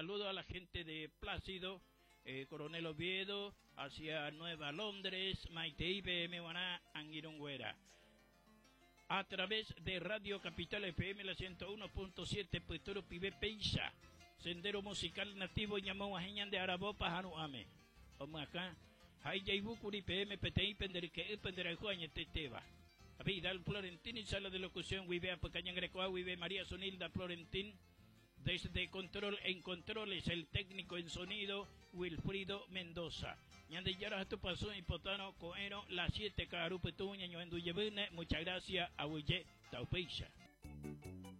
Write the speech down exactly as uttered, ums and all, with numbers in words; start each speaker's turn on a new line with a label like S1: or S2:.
S1: saludo a la gente de Plácido, eh, Coronel Oviedo, hacia Nueva Londres, Maite Ibe, Meguaná, Anguirongüera. A través de Radio Capital F M, la ciento uno punto siete, Puerto Pibe Peixa, Sendero Musical Nativo, Ñamón, Ajeñan de Arabó, Pajano Ame. Vamos acá. Hay Yaibukuri, P M, P T I, Penderque, Penderjuaña, Teteva. Vidal Florentín y sala de locución, Vive Apacañan Grecoa, Vive María Sonilda Florentín. Desde control en controles, el técnico en sonido, Wilfrido Mendoza. Ñande Yara tu pasó Hipotano Coero, las siete Carupetuña, Ñoenduyebune, muchas gracias, Abuye, Taupeixa.